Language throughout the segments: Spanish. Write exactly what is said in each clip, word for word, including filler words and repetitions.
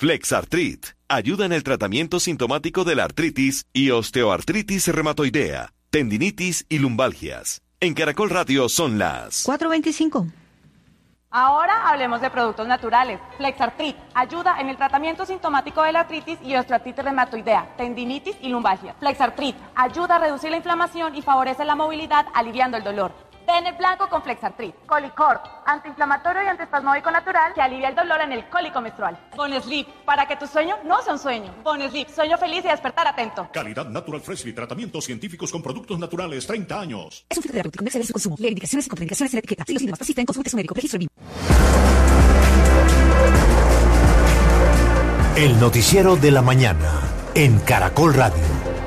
Flexartrit ayuda en el tratamiento sintomático de la artritis y osteoartritis reumatoidea, tendinitis y lumbalgias. En Caracol Radio son las cuatro veinticinco. Ahora hablemos de productos naturales. Flexartrit ayuda en el tratamiento sintomático de la artritis y osteoartritis reumatoidea, tendinitis y lumbalgia. Flexartrit ayuda a reducir la inflamación y favorece la movilidad, aliviando el dolor. Den el blanco con Flexartrit. Colicor, antiinflamatorio y antiespasmódico natural que alivia el dolor en el cólico menstrual. Bonesleep, para que tu sueño no sea un sueño. Bonesleep, sueño feliz y despertar atento. Calidad Natural Freshly, tratamientos científicos con productos naturales, treinta años. Es un filtro terapéutico, no exceder su consumo. Leer indicaciones y contraindicaciones en la etiqueta. Si los síntomas persisten, consulte a su médico. Registro BIM. El noticiero de la mañana en Caracol Radio.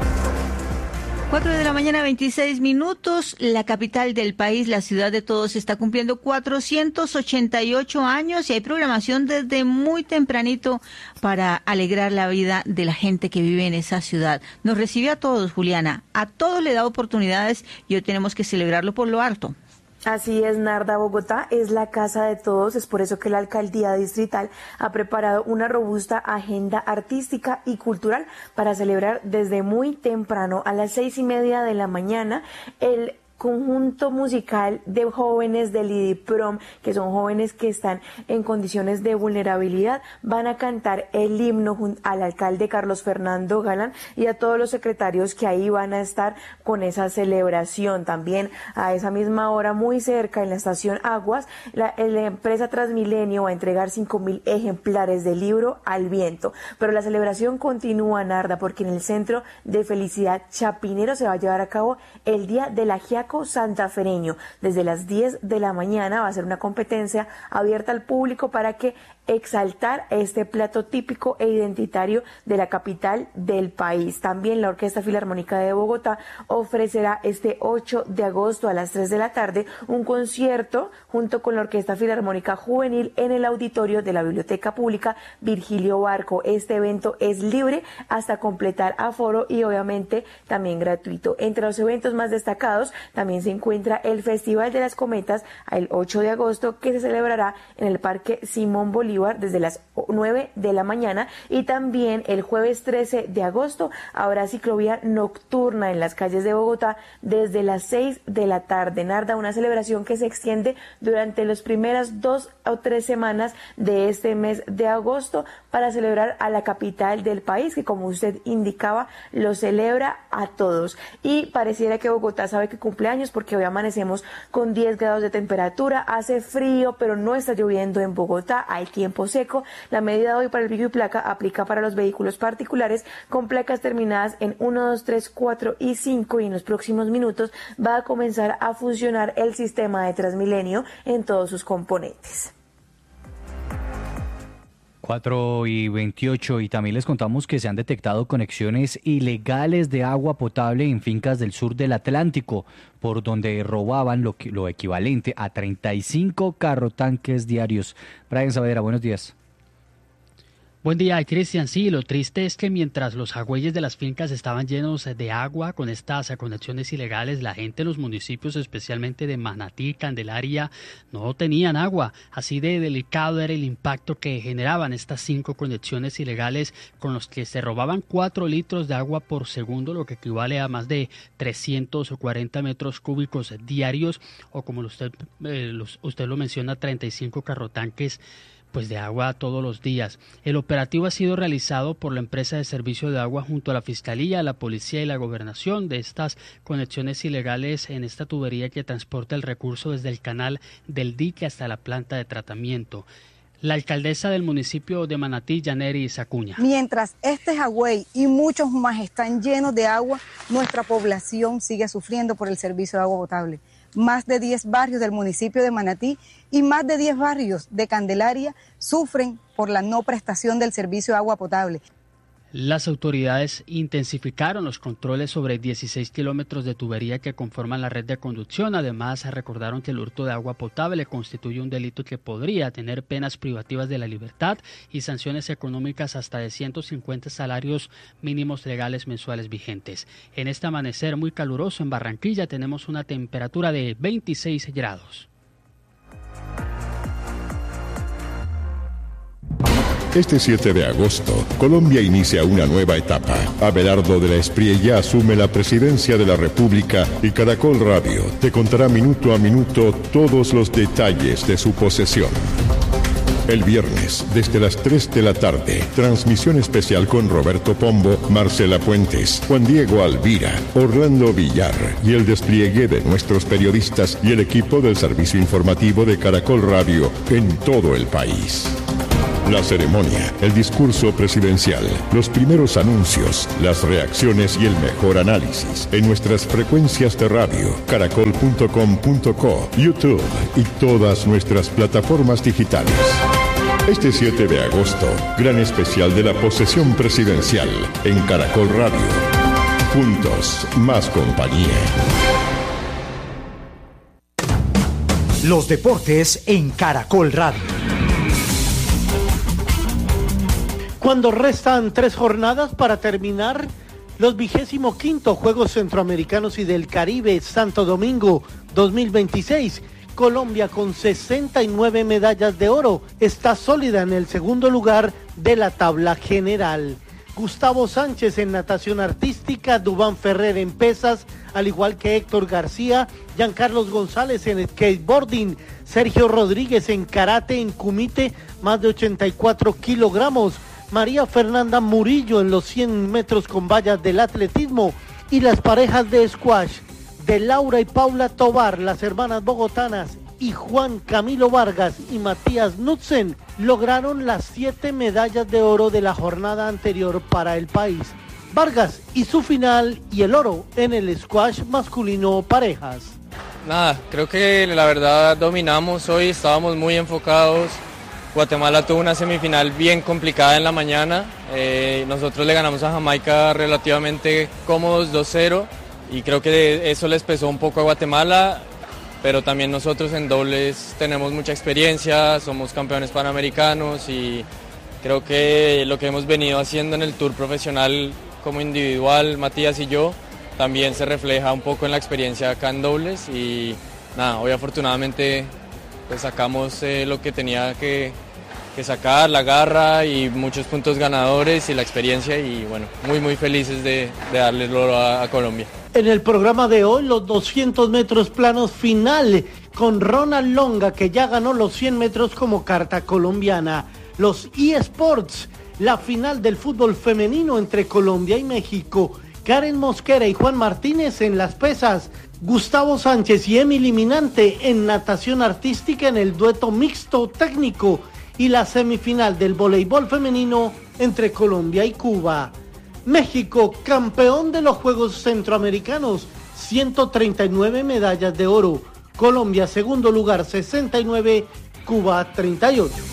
cuatro de la mañana, veintiséis minutos. La capital del país, la ciudad de todos, está cumpliendo cuatrocientos ochenta y ocho años y hay programación desde muy tempranito para alegrar la vida de la gente que vive en esa ciudad. Nos recibe a todos, Juliana. A todos le da oportunidades y hoy tenemos que celebrarlo por lo alto. Así es, Narda. Bogotá es la casa de todos, es por eso que la alcaldía distrital ha preparado una robusta agenda artística y cultural para celebrar desde muy temprano, a las seis y media de la mañana, el conjunto musical de jóvenes del IDIPROM, que son jóvenes que están en condiciones de vulnerabilidad, van a cantar el himno al alcalde Carlos Fernando Galán y a todos los secretarios que ahí van a estar con esa celebración. También a esa misma hora, muy cerca, en la estación Aguas, la, la empresa Transmilenio va a entregar cinco mil ejemplares del libro Al Viento. Pero la celebración continúa, Narda, porque en el Centro de Felicidad Chapinero se va a llevar a cabo el Día del Ajiaco santafereño. Desde las diez de la mañana va a ser una competencia abierta al público para que exaltar este plato típico e identitario de la capital del país. También la Orquesta Filarmónica de Bogotá ofrecerá este ocho de agosto a las tres de la tarde un concierto junto con la Orquesta Filarmónica Juvenil en el auditorio de la Biblioteca Pública Virgilio Barco. Este evento es libre hasta completar aforo y obviamente también gratuito. Entre los eventos más destacados también se encuentra el Festival de las Cometas el ocho de agosto, que se celebrará en el Parque Simón Bolívar desde las nueve de la mañana, y también el jueves trece de agosto habrá ciclovía nocturna en las calles de Bogotá desde las seis de la tarde. Narda, una celebración que se extiende durante las primeras dos o tres semanas de este mes de agosto para celebrar a la capital del país, que como usted indicaba, lo celebra a todos. Y pareciera que Bogotá sabe que cumple años porque hoy amanecemos con diez grados de temperatura, hace frío, pero no está lloviendo en Bogotá, hay tiempo seco. La medida de hoy para el pico y placa aplica para los vehículos particulares con placas terminadas en uno, dos, tres, cuatro y cinco, y en los próximos minutos va a comenzar a funcionar el sistema de Transmilenio en todos sus componentes. cuatro y veintiocho, y también les contamos que se han detectado conexiones ilegales de agua potable en fincas del sur del Atlántico, por donde robaban lo, que, lo equivalente a treinta y cinco carrotanques diarios. Brian Saavedra, buenos días. Buen día, Cristian. Sí, lo triste es que mientras los jagüeyes de las fincas estaban llenos de agua con estas conexiones ilegales, la gente en los municipios, especialmente de Manatí, Candelaria, no tenían agua. Así de delicado era el impacto que generaban estas cinco conexiones ilegales, con los que se robaban cuatro litros de agua por segundo, lo que equivale a más de trescientos cuarenta metros cúbicos diarios, o como usted, eh, los, usted lo menciona, treinta y cinco carrotanques pues de agua todos los días. El operativo ha sido realizado por la empresa de servicio de agua junto a la Fiscalía, la Policía y la Gobernación de estas conexiones ilegales en esta tubería que transporta el recurso desde el canal del dique hasta la planta de tratamiento. La alcaldesa del municipio de Manatí, Yaneris Acuña. Mientras este jagüey y muchos más están llenos de agua, nuestra población sigue sufriendo por el servicio de agua potable. Más de diez barrios del municipio de Manatí y más de diez barrios de Candelaria sufren por la no prestación del servicio de agua potable. Las autoridades intensificaron los controles sobre dieciséis kilómetros de tubería que conforman la red de conducción. Además, recordaron que el hurto de agua potable constituye un delito que podría tener penas privativas de la libertad y sanciones económicas hasta de ciento cincuenta salarios mínimos legales mensuales vigentes. En este amanecer muy caluroso en Barranquilla tenemos una temperatura de veintiséis grados. Este siete de agosto, Colombia inicia una nueva etapa. Abelardo de la Espriella asume la presidencia de la República y Caracol Radio te contará minuto a minuto todos los detalles de su posesión. El viernes, desde las tres de la tarde, transmisión especial con Roberto Pombo, Marcela Puentes, Juan Diego Alvira, Orlando Villar y el despliegue de nuestros periodistas y el equipo del servicio informativo de Caracol Radio en todo el país. La ceremonia, el discurso presidencial, los primeros anuncios, las reacciones y el mejor análisis en nuestras frecuencias de radio, caracol punto com punto co, YouTube y todas nuestras plataformas digitales. Este siete de agosto, gran especial de la posesión presidencial en Caracol Radio. Juntos, más compañía. Los deportes en Caracol Radio. Cuando restan tres jornadas para terminar los vigésimo quinto Juegos Centroamericanos y del Caribe Santo Domingo dos mil veintiséis, Colombia con sesenta y nueve medallas de oro está sólida en el segundo lugar de la tabla general. Gustavo Sánchez en natación artística, Dubán Ferrer en pesas, al igual que Héctor García, Giancarlos González en skateboarding, Sergio Rodríguez en karate en kumite, más de ochenta y cuatro kilogramos, María Fernanda Murillo en los cien metros con vallas del atletismo, y las parejas de squash de Laura y Paula Tobar, las hermanas bogotanas, y Juan Camilo Vargas y Matías Knudsen lograron las siete medallas de oro de la jornada anterior para el país. Vargas y su final y el oro en el squash masculino parejas. Nada, creo que la verdad dominamos hoy, estábamos muy enfocados. Guatemala tuvo una semifinal bien complicada en la mañana, eh, nosotros le ganamos a Jamaica relativamente cómodos dos cero y creo que eso les pesó un poco a Guatemala, pero también nosotros en dobles tenemos mucha experiencia, somos campeones panamericanos y creo que lo que hemos venido haciendo en el tour profesional como individual, Matías y yo, también se refleja un poco en la experiencia acá en dobles y nada, hoy afortunadamente pues sacamos eh, lo que tenía que, que sacar, la garra y muchos puntos ganadores y la experiencia y bueno, muy muy felices de, de darle el oro a, a Colombia. En el programa de hoy, los doscientos metros planos final con Ronald Longa, que ya ganó los cien metros como carta colombiana. Los eSports, la final del fútbol femenino entre Colombia y México. Karen Mosquera y Juan Martínez en las pesas. Gustavo Sánchez y Emily Minante en natación artística en el dueto mixto técnico. Y la semifinal del voleibol femenino entre Colombia y Cuba. México, campeón de los Juegos Centroamericanos, ciento treinta y nueve medallas de oro. Colombia, segundo lugar, sesenta y nueve, Cuba, treinta y ocho.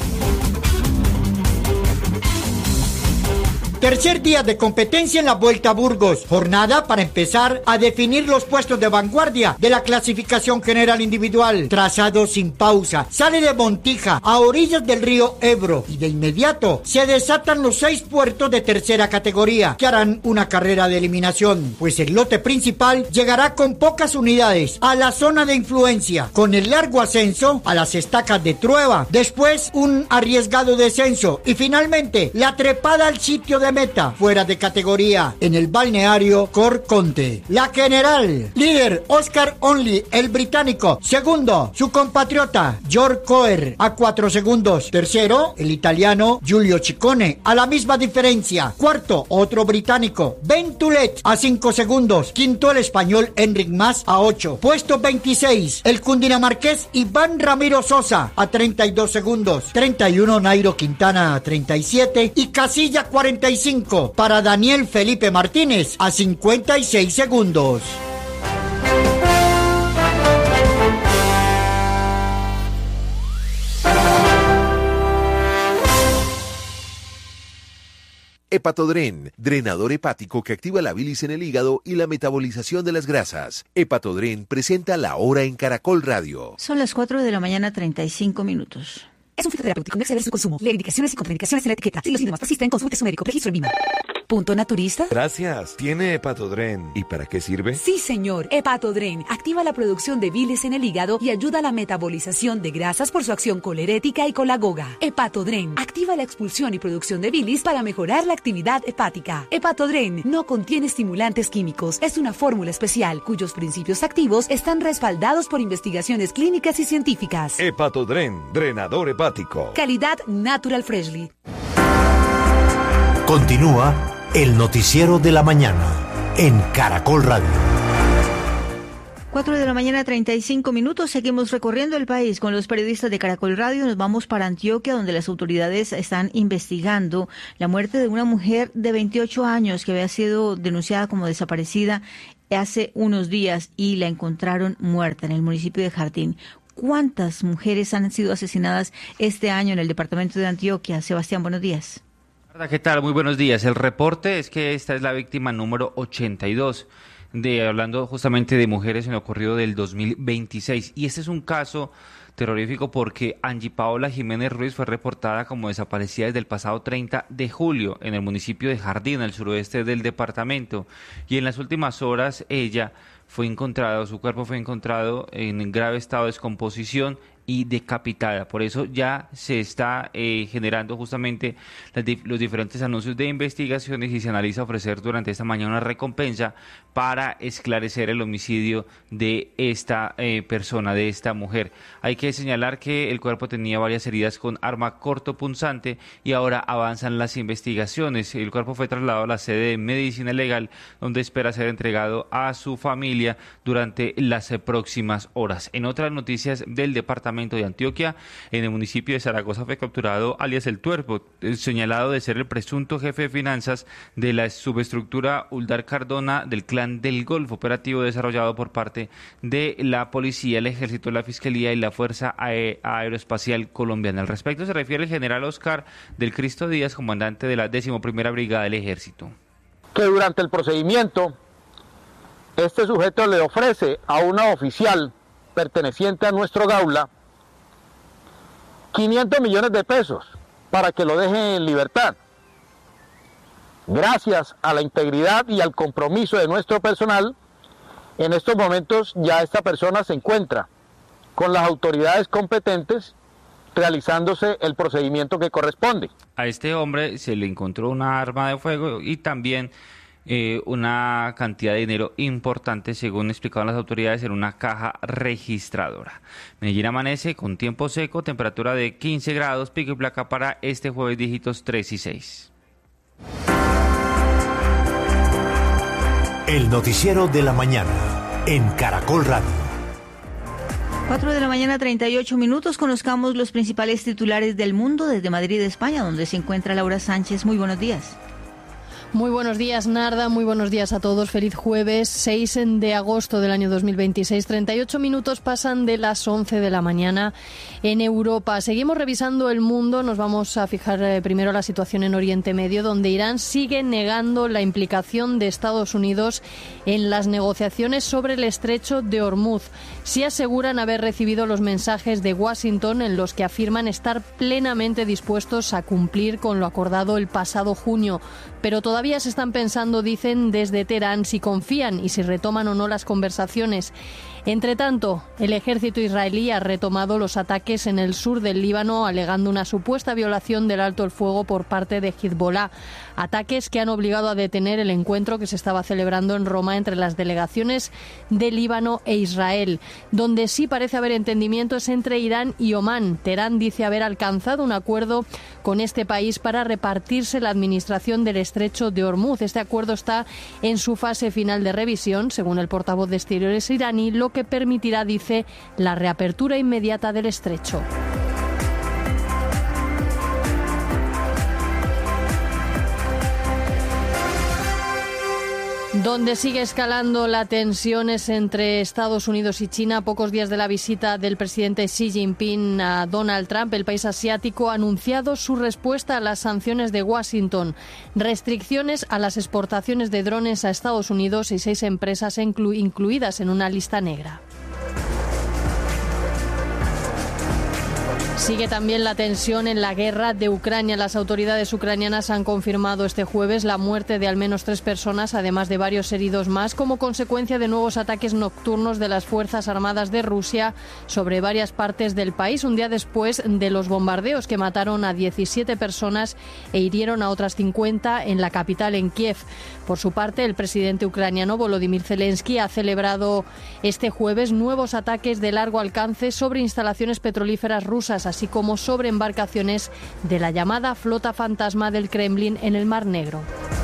Tercer día de competencia en la Vuelta a Burgos. Jornada para empezar a definir los puestos de vanguardia de la clasificación general individual. Trazado sin pausa. Sale de Montija a orillas del río Ebro. Y de inmediato se desatan los seis puertos de tercera categoría que harán una carrera de eliminación. Pues el lote principal llegará con pocas unidades a la zona de influencia. Con el largo ascenso a las estacas de Trueba. Después un arriesgado descenso. Y finalmente la trepada al sitio de meta, fuera de categoría, en el balneario Corconte. La general, líder Oscar Only, el británico. Segundo, su compatriota George Coer, a cuatro segundos. Tercero, el italiano Giulio Ciccone, a la misma diferencia. Cuarto, otro británico, Ben Toulet, a cinco segundos. Quinto, el español Enric Mas, a ocho. Puesto veintiséis, el cundinamarqués Iván Ramiro Sosa, a treinta y dos segundos. treinta y uno, Nairo Quintana, a treinta y siete. Y casilla cuarenta y cinco para Daniel Felipe Martínez a cincuenta y seis segundos. Hepatodren, drenador hepático que activa la bilis en el hígado y la metabolización de las grasas. Hepatodren presenta La Hora en Caracol Radio. Son las cuatro de la mañana, treinta y cinco minutos. Es un fitoterapéutico, no exceder su consumo. Lee indicaciones y contraindicaciones en la etiqueta. Si los síntomas persisten, consulte a su médico. Registro en VIMA. Punto Naturista. Gracias. ¿Tiene Hepatodren? ¿Y para qué sirve? Sí, señor. Hepatodren activa la producción de bilis en el hígado y ayuda a la metabolización de grasas por su acción colerética y colagoga. Hepatodren activa la expulsión y producción de bilis para mejorar la actividad hepática. Hepatodren no contiene estimulantes químicos. Es una fórmula especial cuyos principios activos están respaldados por investigaciones clínicas y científicas. Hepatodren, drenador hepático. Calidad Natural Freshly. Continúa el noticiero de la mañana en Caracol Radio. Cuatro de la mañana, treinta y cinco minutos. Seguimos recorriendo el país con los periodistas de Caracol Radio. Nos vamos para Antioquia, donde las autoridades están investigando la muerte de una mujer de veintiocho años que había sido denunciada como desaparecida hace unos días y la encontraron muerta en el municipio de Jardín. ¿Cuántas mujeres han sido asesinadas este año en el departamento de Antioquia? Sebastián, buenos días. ¿Qué tal? Muy buenos días. El reporte es que esta es la víctima número ochenta y dos, de, hablando justamente de mujeres en lo ocurrido del dos mil veintiséis. Y este es un caso terrorífico porque Angie Paola Jiménez Ruiz fue reportada como desaparecida desde el pasado treinta de julio en el municipio de Jardín, al suroeste del departamento. Y en las últimas horas ella fue encontrada, su cuerpo fue encontrado en grave estado de descomposición y decapitada. Por eso ya se está eh, generando justamente las, los diferentes anuncios de investigaciones y se analiza ofrecer durante esta mañana una recompensa para esclarecer el homicidio de esta eh, persona, de esta mujer. Hay que señalar que el cuerpo tenía varias heridas con arma cortopunzante y ahora avanzan las investigaciones. El cuerpo fue trasladado a la sede de Medicina Legal, donde espera ser entregado a su familia durante las eh, próximas horas. En otras noticias del departamento de Antioquia, en el municipio de Zaragoza fue capturado alias El Tuerpo, señalado de ser el presunto jefe de finanzas de la subestructura Uldar Cardona del Clan del Golfo, operativo desarrollado por parte de la policía, el ejército, la fiscalía y la Fuerza Ae- Aeroespacial Colombiana. Al respecto se refiere el general Oscar del Cristo Díaz, comandante de la décima primera Brigada del Ejército. Que durante el procedimiento este sujeto le ofrece a una oficial perteneciente a nuestro Gaula quinientos millones de pesos para que lo deje en libertad. Gracias a la integridad y al compromiso de nuestro personal, en estos momentos ya esta persona se encuentra con las autoridades competentes realizándose el procedimiento que corresponde. A este hombre se le encontró una arma de fuego y también Eh, una cantidad de dinero importante, según explicaban las autoridades, en una caja registradora. Medellín amanece con tiempo seco, temperatura de quince grados, pico y placa para este jueves, dígitos tres y seis. El noticiero de la mañana en Caracol Radio. Cuatro de la mañana, treinta y ocho minutos. Conozcamos los principales titulares del mundo desde Madrid, España, donde se encuentra Laura Sánchez. Muy buenos días. Muy buenos días, Narda. Muy buenos días a todos. Feliz jueves, seis de agosto del año dos mil veintiséis. treinta y ocho minutos pasan de las once de la mañana en Europa. Seguimos revisando el mundo. Nos vamos a fijar eh, primero la situación en Oriente Medio, donde Irán sigue negando la implicación de Estados Unidos en las negociaciones sobre el estrecho de Hormuz. Sí aseguran haber recibido los mensajes de Washington en los que afirman estar plenamente dispuestos a cumplir con lo acordado el pasado junio. Pero todavía se están pensando, dicen, desde Teherán si confían y si retoman o no las conversaciones. Entre tanto, el ejército israelí ha retomado los ataques en el sur del Líbano, alegando una supuesta violación del alto el fuego por parte de Hezbollah. Ataques que han obligado a detener el encuentro que se estaba celebrando en Roma entre las delegaciones de Líbano e Israel. Donde sí parece haber entendimiento es entre Irán y Omán. Teherán dice haber alcanzado un acuerdo con este país para repartirse la administración del estrecho de Hormuz. Este acuerdo está en su fase final de revisión, según el portavoz de Exteriores iraní, lo que permitirá, dice, la reapertura inmediata del estrecho. Donde sigue escalando la tensión es entre Estados Unidos y China. A pocos días de la visita del presidente Xi Jinping a Donald Trump, el país asiático ha anunciado su respuesta a las sanciones de Washington. Restricciones a las exportaciones de drones a Estados Unidos y seis empresas inclu- incluidas en una lista negra. Sigue también la tensión en la guerra de Ucrania. Las autoridades ucranianas han confirmado este jueves la muerte de al menos tres personas, además de varios heridos más, como consecuencia de nuevos ataques nocturnos de las Fuerzas Armadas de Rusia sobre varias partes del país, un día después de los bombardeos que mataron a diecisiete personas e hirieron a otras cincuenta en la capital, en Kiev. Por su parte, el presidente ucraniano Volodymyr Zelensky ha celebrado este jueves nuevos ataques de largo alcance sobre instalaciones petrolíferas rusas, así como sobre embarcaciones de la llamada flota fantasma del Kremlin en el Mar Negro.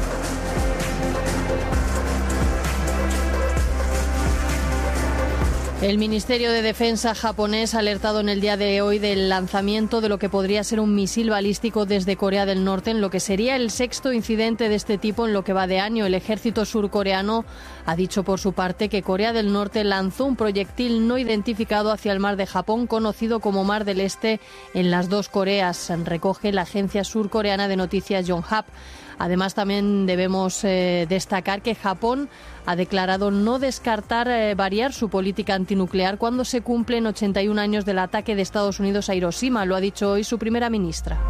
El Ministerio de Defensa japonés ha alertado en el día de hoy del lanzamiento de lo que podría ser un misil balístico desde Corea del Norte, en lo que sería el sexto incidente de este tipo en lo que va de año. El ejército surcoreano ha dicho por su parte que Corea del Norte lanzó un proyectil no identificado hacia el mar de Japón, conocido como Mar del Este, en las dos Coreas, recoge la agencia surcoreana de noticias Yonhap. Además, también debemos eh, destacar que Japón ha declarado no descartar eh, variar su política antinuclear cuando se cumplen ochenta y un años del ataque de Estados Unidos a Hiroshima. Lo ha dicho hoy su primera ministra.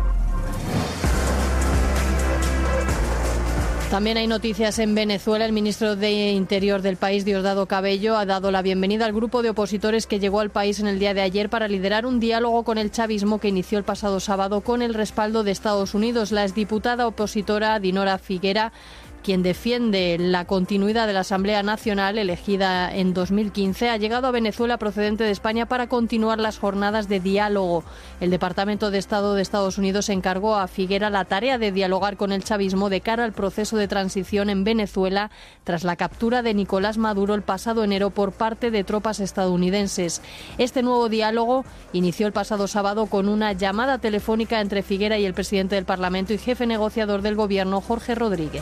También hay noticias en Venezuela. El ministro de Interior del país, Diosdado Cabello, ha dado la bienvenida al grupo de opositores que llegó al país en el día de ayer para liderar un diálogo con el chavismo que inició el pasado sábado con el respaldo de Estados Unidos. La exdiputada opositora Dinora Figuera, quien defiende la continuidad de la Asamblea Nacional elegida en dos mil quince, ha llegado a Venezuela procedente de España para continuar las jornadas de diálogo. El Departamento de Estado de Estados Unidos encargó a Figuera la tarea de dialogar con el chavismo de cara al proceso de transición en Venezuela tras la captura de Nicolás Maduro el pasado enero por parte de tropas estadounidenses. Este nuevo diálogo inició el pasado sábado con una llamada telefónica entre Figuera y el presidente del Parlamento y jefe negociador del Gobierno, Jorge Rodríguez.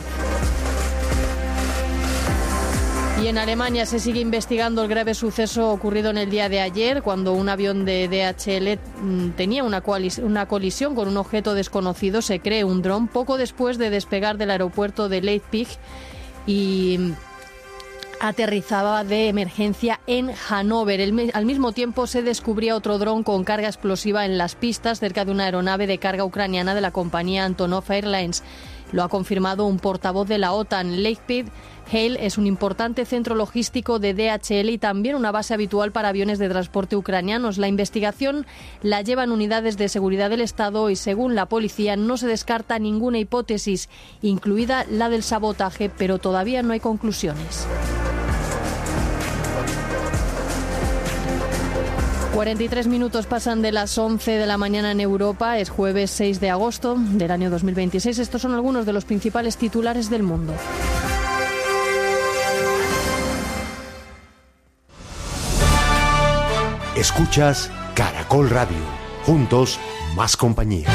Y en Alemania se sigue investigando el grave suceso ocurrido en el día de ayer, cuando un avión de D H L tenía una, colis- una colisión con un objeto desconocido, se cree un dron, poco después de despegar del aeropuerto de Leipzig y aterrizaba de emergencia en Hannover. El, al mismo tiempo se descubría otro dron con carga explosiva en las pistas cerca de una aeronave de carga ucraniana de la compañía Antonov Airlines. Lo ha confirmado un portavoz de la OTAN. Leipzig Halle es un importante centro logístico de D H L y también una base habitual para aviones de transporte ucranianos. La investigación la llevan unidades de seguridad del Estado y, según la policía, no se descarta ninguna hipótesis, incluida la del sabotaje, pero todavía no hay conclusiones. cuarenta y tres minutos pasan de las once de la mañana en Europa. Es jueves seis de agosto del año dos mil veintiséis. Estos son algunos de los principales titulares del mundo. Escuchas Caracol Radio. Juntos, más compañía.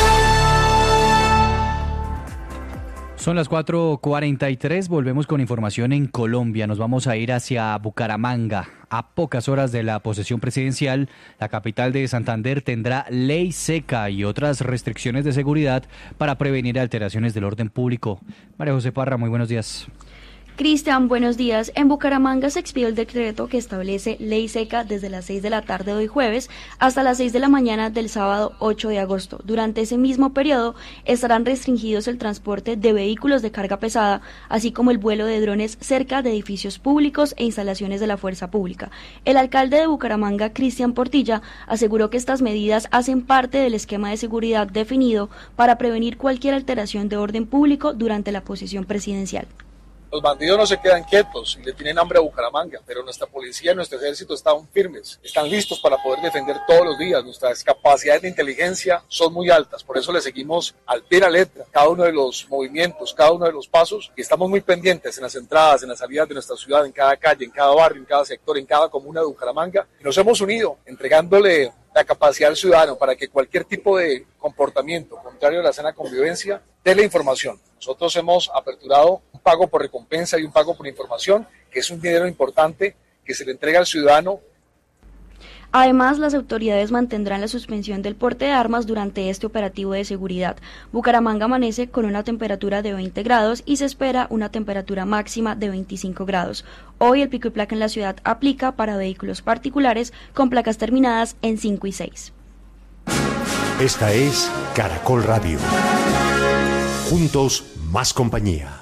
Son las cuatro cuarenta y tres, volvemos con información en Colombia. Nos vamos a ir hacia Bucaramanga. A pocas horas de la posesión presidencial, la capital de Santander tendrá ley seca y otras restricciones de seguridad para prevenir alteraciones del orden público. María José Parra, muy buenos días. Cristian, buenos días. En Bucaramanga se expidió el decreto que establece ley seca desde las seis de la tarde de hoy jueves hasta las seis de la mañana del sábado ocho de agosto. Durante ese mismo periodo estarán restringidos el transporte de vehículos de carga pesada, así como el vuelo de drones cerca de edificios públicos e instalaciones de la fuerza pública. El alcalde de Bucaramanga, Cristian Portilla, aseguró que estas medidas hacen parte del esquema de seguridad definido para prevenir cualquier alteración de orden público durante la posesión presidencial. Los bandidos no se quedan quietos y le tienen hambre a Bucaramanga, pero nuestra policía y nuestro ejército están firmes, están listos para poder defender todos los días. Nuestras capacidades de inteligencia son muy altas, por eso le seguimos al pie de la letra cada uno de los movimientos, cada uno de los pasos, y estamos muy pendientes en las entradas, en las salidas de nuestra ciudad, en cada calle, en cada barrio, en cada sector, en cada comuna de Bucaramanga, y nos hemos unido entregándole la capacidad al ciudadano para que cualquier tipo de comportamiento contrario a la sana convivencia dé la información. Nosotros hemos aperturado un pago por recompensa y un pago por información, que es un dinero importante que se le entrega al ciudadano. Además, las autoridades mantendrán la suspensión del porte de armas durante este operativo de seguridad. Bucaramanga amanece con una temperatura de veinte grados y se espera una temperatura máxima de veinticinco grados. Hoy el pico y placa en la ciudad aplica para vehículos particulares con placas terminadas en cinco y seis. Esta es Caracol Radio. Juntos, más compañía.